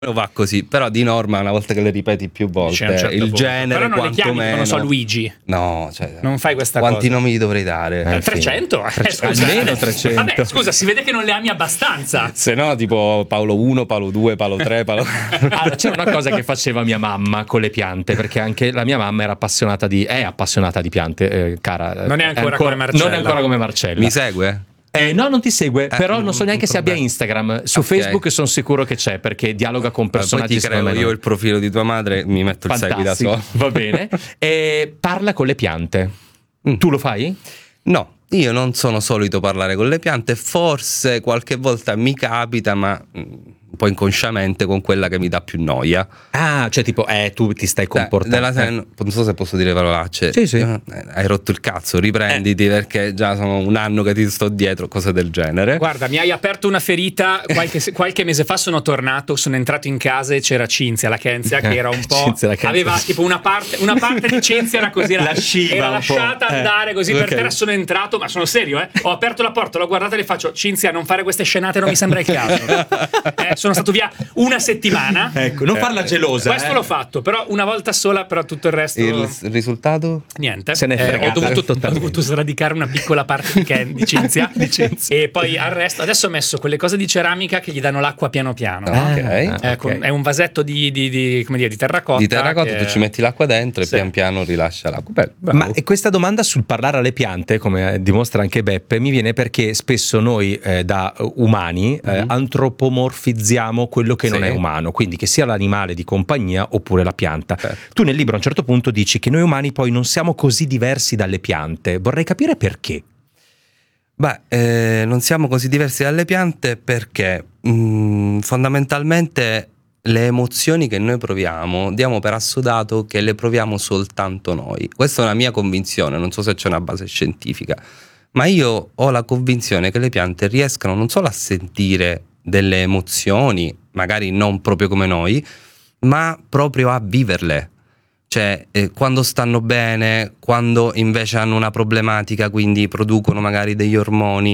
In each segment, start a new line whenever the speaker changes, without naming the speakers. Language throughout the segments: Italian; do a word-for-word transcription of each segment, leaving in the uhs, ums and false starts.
va così, però di norma una volta che le ripeti più volte certo il punto. Genere
però non
quantomeno
le chiami, non so, Luigi,
no, cioè,
non fai questa
quanti
cosa.
nomi gli dovrei dare?
Eh, trecento? Eh, scusa,
almeno trecento.
Vabbè, scusa, si vede che non le ami abbastanza.
Se no tipo Paolo uno, Paolo due, Paolo tre, Paolo...
Allora, c'era una cosa che faceva mia mamma con le piante, perché anche la mia mamma era appassionata di è appassionata di piante, eh, cara.
Non è ancora,
è ancora
come Marcella.
Non è ancora come Marcella.
Mi segue?
Eh, no, non ti segue,
eh,
però non so neanche se abbia
vabbè.
Instagram. Su
Okay.
Facebook sono sicuro che c'è, perché dialoga con personaggi.
Poi ti creo io il profilo di tua madre, mi metto il segui da solo.
Va bene. E parla con le piante. Mm. Tu lo fai?
No, io non sono solito parlare con le piante, forse qualche volta mi capita, ma un po' inconsciamente con quella che mi dà più noia.
Ah, cioè tipo, eh, tu ti stai comportando.
Della serie, non so se posso dire parolacce.
Sì, sì.
Eh, hai rotto il cazzo, riprenditi, eh. perché già sono un anno che ti sto dietro, cose del genere.
Guarda, mi hai aperto una ferita. Qualche, qualche mese fa sono tornato, sono entrato in casa e c'era Cinzia, la Kenzia, che era un po'. Aveva tipo una parte, una parte di Cinzia era così, era, era lasciata andare così, eh. per terra. Sono entrato, ma sono serio, eh. Ho aperto la porta, l'ho guardata e le faccio: Cinzia, non fare queste scenate, non mi sembra il caso. eh, sono stato via una settimana.
Ecco, non farla gelosa.
Questo
eh.
l'ho fatto, però una volta sola, però tutto il resto.
Il risultato?
Niente.
Se ne è
eh, ho, dovuto, ho dovuto sradicare una piccola parte di, Ken, di Cinzia. di Cinzia. E poi al resto, adesso ho messo quelle cose di ceramica che gli danno l'acqua piano piano.
Ah, okay.
Ecco,
okay.
È un vasetto di, di, di, come dire, di terracotta.
Di terracotta,
che...
tu ci metti l'acqua dentro
sì.
e pian piano rilascia l'acqua. Beh,
Ma e questa domanda sul parlare alle piante, come dimostra anche Beppe, mi viene perché spesso noi eh, da umani eh, mm-hmm. antropomorfizziamo quello che sì. non è umano, quindi che sia l'animale di compagnia oppure la pianta.
Certo.
Tu nel libro a un certo punto dici che noi umani poi non siamo così diversi dalle piante. Vorrei capire perché.
Beh, eh, non siamo così diversi dalle piante perché mh, fondamentalmente le emozioni che noi proviamo diamo per assodato che le proviamo soltanto noi. Questa è una mia convinzione, non so se c'è una base scientifica, ma io ho la convinzione che le piante riescano non solo a sentire delle emozioni, magari non proprio come noi, ma proprio a viverle. Cioè, eh, quando stanno bene, quando invece hanno una problematica, quindi producono magari degli ormoni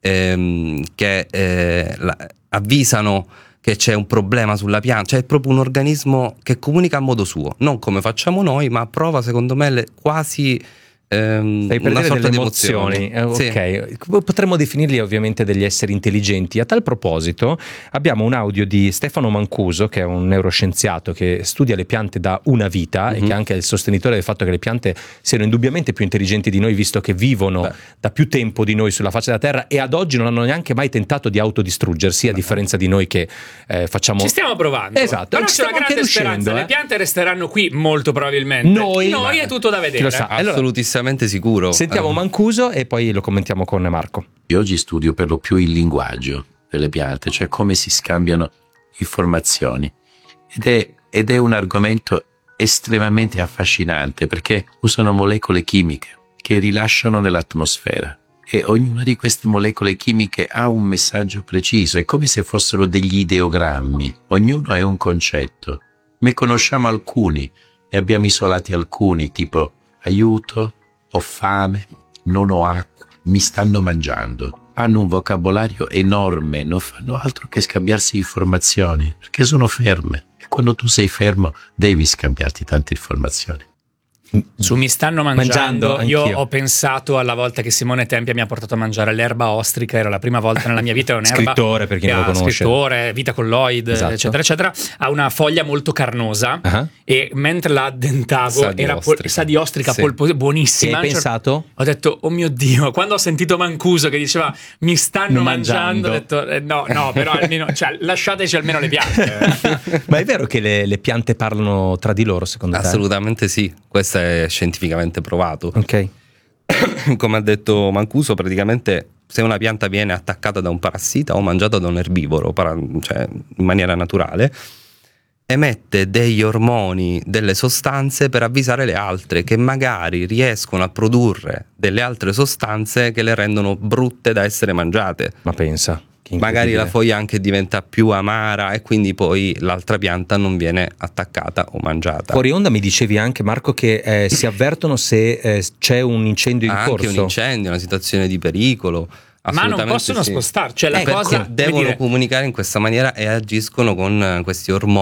ehm, che eh, la, avvisano che c'è un problema sulla pianta. Cioè è proprio un organismo che comunica a modo suo, non come facciamo noi, ma prova secondo me le, quasi ehm,
Stai per
una
dire
sorta
delle
di
emozioni,
emozioni.
eh, ok.
Sì.
Potremmo definirli ovviamente degli esseri intelligenti. A tal proposito abbiamo un audio di Stefano Mancuso, che è un neuroscienziato che studia le piante da una vita mm-hmm. e che è anche il sostenitore del fatto che le piante siano indubbiamente più intelligenti di noi, visto che vivono Beh. da più tempo di noi sulla faccia della terra e ad oggi non hanno neanche mai tentato di autodistruggersi, a differenza di noi che eh, facciamo.
Ci stiamo provando.
Esatto.
Però c'è una grande speranza,
eh.
le piante resteranno qui molto probabilmente.
Noi,
noi è tutto da vedere.
Lo sa.
Assolutissimamente sicuro.
Sentiamo uh. Mancuso e poi lo commentiamo con Marco.
Io oggi studio per lo più il linguaggio delle piante, cioè come si scambiano informazioni. Ed è, ed è un argomento estremamente affascinante perché usano molecole chimiche che rilasciano nell'atmosfera. E ognuna di queste molecole chimiche ha un messaggio preciso, è come se fossero degli ideogrammi. Ognuno è un concetto. Ne conosciamo alcuni e abbiamo isolati alcuni, tipo aiuto, ho fame, non ho acqua, mi stanno mangiando. Hanno un vocabolario enorme, non fanno altro che scambiarsi informazioni, perché sono ferme. E quando tu sei fermo devi scambiarti tante informazioni.
Su mi stanno mangiando,
mangiando
io
anch'io.
ho pensato alla volta che Simone Tempia mi ha portato a mangiare l'erba ostrica, era la prima volta nella mia vita, è un'erba
scrittore per chi non lo conosce,
scrittore, vita colloid, esatto. eccetera eccetera, ha una foglia molto carnosa uh-huh. e mentre la addentavo
sa di
era
ostrica,
pol- sa di ostrica
sì.
polpo- buonissima.
E hai pensato?
Ho detto oh mio Dio, quando ho sentito Mancuso che diceva mi stanno mangiando,
mangiando,
ho detto eh, no no però almeno cioè, lasciateci almeno le piante.
Ma è vero che le, le piante parlano tra di loro, secondo te?
Assolutamente sì, questo è scientificamente provato.
Ok.
Come ha detto Mancuso, praticamente se una pianta viene attaccata da un parassita o mangiata da un erbivoro, para- cioè in maniera naturale, emette degli ormoni, delle sostanze per avvisare le altre che magari riescono a produrre delle altre sostanze che le rendono brutte da essere mangiate.
Ma pensa.
Magari la foglia anche diventa più amara e quindi poi l'altra pianta non viene attaccata o mangiata.
Fuori onda mi dicevi anche, Marco, che eh, si avvertono se eh, c'è un incendio in
anche
corso.
Anche un incendio, una situazione di pericolo.
Ma non possono
sì.
spostare, cioè la
ecco,
cosa
devono
dire...
comunicare in questa maniera e agiscono con questi ormoni